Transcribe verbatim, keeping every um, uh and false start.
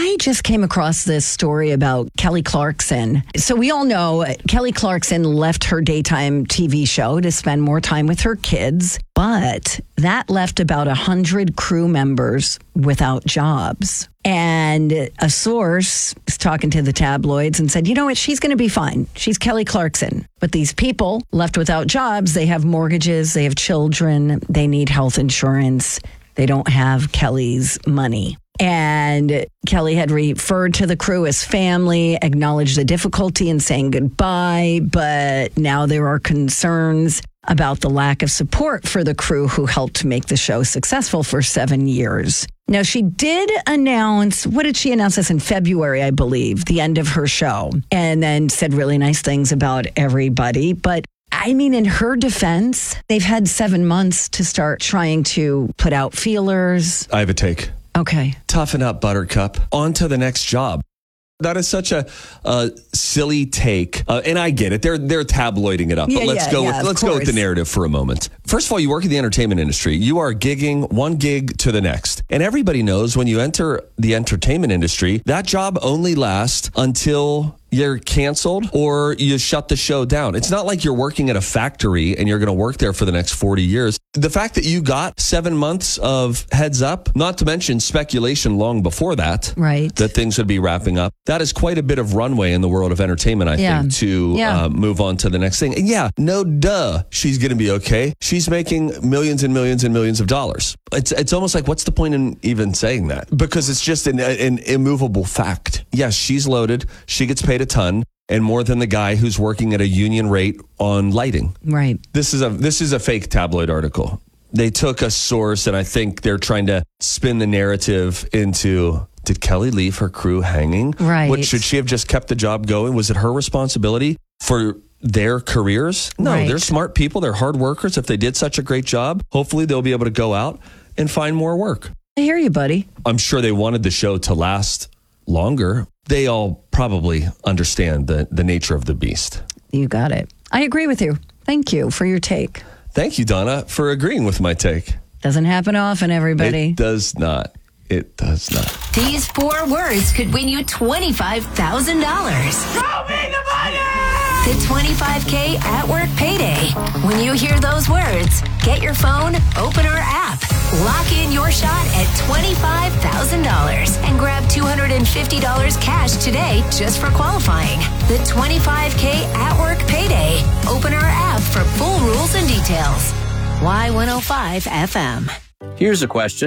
I just came across this story about Kelly Clarkson. So we all know Kelly Clarkson left her daytime T V show to spend more time with her kids, but that left about one hundred crew members without jobs. And a source was talking to the tabloids and said, you know what, she's going to be fine. She's Kelly Clarkson. But these people left without jobs, they have mortgages, they have children, they need health insurance. They don't have Kelly's money. And Kelly had referred to the crew as family, acknowledged the difficulty in saying goodbye, but now there are concerns about the lack of support for the crew who helped make the show successful for seven years. Now, she did announce, what did she announce this in February, I believe, the end of her show, and then said really nice things about everybody. But I mean, in her defense, they've had seven months to start trying to put out feelers. I have a take. Okay. Toughen up, Buttercup. On to the next job. That is such a, a silly take, uh, and I get it. They're they're tabloiding it up. Yeah, but let's yeah, go. yeah, with, let's go with the narrative for a moment. First of all, you work in the entertainment industry. You are gigging one gig to the next, and everybody knows when you enter the entertainment industry, that job only lasts until you're canceled or you shut the show down. It's not like you're working at a factory and you're going to work there for the next forty years. The fact that you got seven months of heads up, not to mention speculation long before that, right, that things would be wrapping up. That is quite a bit of runway in the world of entertainment, I yeah. think, to yeah. uh, move on to the next thing. And yeah, no duh, she's going to be okay. She's making millions and millions and millions of dollars. It's it's almost like, what's the point in even saying that? Because it's just an, an immovable fact. Yes, she's loaded. She gets paid a ton, and more than the guy who's working at a union rate on lighting. Right. This is a this is a fake tabloid article. They took a source, and I think they're trying to spin the narrative into, did Kelly leave her crew hanging? Right. What, should she have just kept the job going? Was it her responsibility for their careers? No, right. They're smart people. They're hard workers. If they did such a great job, hopefully they'll be able to go out and find more work. I hear you, buddy. I'm sure they wanted the show to last longer. They all probably understand the, the nature of the beast. You got it. I agree with you. Thank you for your take. Thank you, Donna, for agreeing with my take. Doesn't happen often, everybody. It does not. It does not. These four words could win you twenty-five thousand dollars. Show me the money! The twenty-five K at work payday. When you hear those words, get your phone, open our app, lock in your shot at twenty-five thousand dollars, and grab two hundred fifty dollars cash today just for qualifying. The twenty-five K at work payday. Open our app for full rules and details. Y one oh five F M. Here's a question